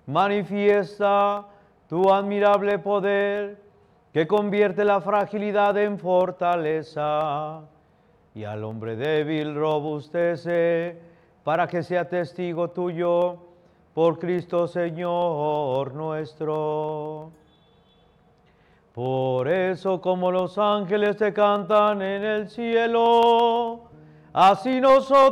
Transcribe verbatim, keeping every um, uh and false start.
manifiesta tu admirable poder, que convierte la fragilidad en fortaleza, y al hombre débil robustece, para que sea testigo tuyo, por Cristo Señor nuestro. Por eso, como los ángeles te cantan en el cielo, así nosotros